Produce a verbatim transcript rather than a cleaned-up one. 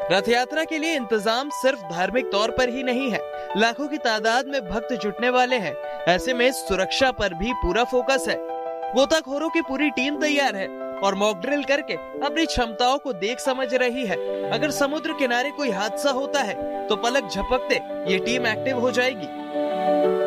रथ यात्रा के लिए इंतजाम सिर्फ धार्मिक तौर पर ही नहीं है, लाखों की तादाद में भक्त जुटने वाले हैं। ऐसे में सुरक्षा पर भी पूरा फोकस है। गोताखोरों की पूरी टीम तैयार है और मॉक ड्रिल करके अपनी क्षमताओं को देख समझ रही है। अगर समुद्र किनारे कोई हादसा होता है तो पलक झपकते ये टीम एक्टिव हो जाएगी।